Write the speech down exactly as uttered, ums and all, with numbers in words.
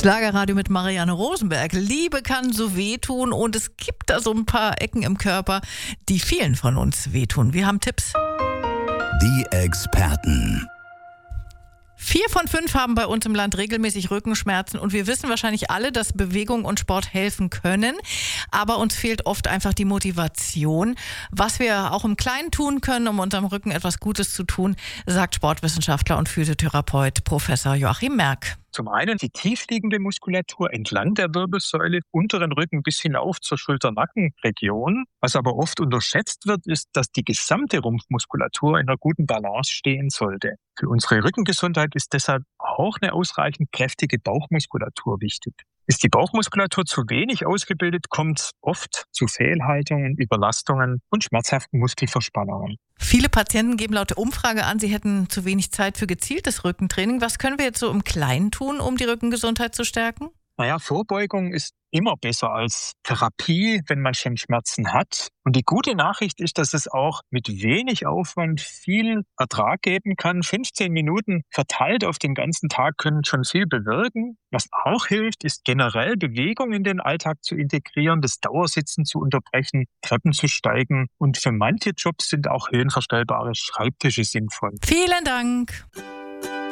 Schlagerradio mit Marianne Rosenberg. Liebe kann so wehtun und es gibt da so ein paar Ecken im Körper, die vielen von uns wehtun. Wir haben Tipps. Die Experten. Vier von fünf haben bei uns im Land regelmäßig Rückenschmerzen und wir wissen wahrscheinlich alle, dass Bewegung und Sport helfen können, aber uns fehlt oft einfach die Motivation. Was wir auch im Kleinen tun können, um unserem Rücken etwas Gutes zu tun, sagt Sportwissenschaftler und Physiotherapeut Professor Joachim Merck. Zum einen die tiefliegende Muskulatur entlang der Wirbelsäule, unteren Rücken bis hinauf zur Schulter-Nacken-Region. Was aber oft unterschätzt wird, ist, dass die gesamte Rumpfmuskulatur in einer guten Balance stehen sollte. Für unsere Rückengesundheit ist deshalb auch eine ausreichend kräftige Bauchmuskulatur wichtig. Ist die Bauchmuskulatur zu wenig ausgebildet, kommt es oft zu Fehlhaltungen, Überlastungen und schmerzhaften Muskelverspannungen. Viele Patienten geben laut der Umfrage an, sie hätten zu wenig Zeit für gezieltes Rückentraining. Was können wir jetzt so im Kleinen tun, um die Rückengesundheit zu stärken? Naja, Vorbeugung ist immer besser als Therapie, wenn man schon Schmerzen hat. Und die gute Nachricht ist, dass es auch mit wenig Aufwand viel Ertrag geben kann. fünfzehn Minuten verteilt auf den ganzen Tag können schon viel bewirken. Was auch hilft, ist generell Bewegung in den Alltag zu integrieren, das Dauersitzen zu unterbrechen, Treppen zu steigen. Und für manche Jobs sind auch höhenverstellbare Schreibtische sinnvoll. Vielen Dank.